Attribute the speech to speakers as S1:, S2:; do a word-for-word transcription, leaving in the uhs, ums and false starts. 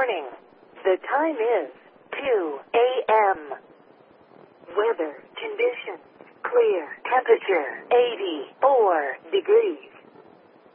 S1: morning. The time is two a.m. Weather conditions clear. Temperature eighty-four degrees.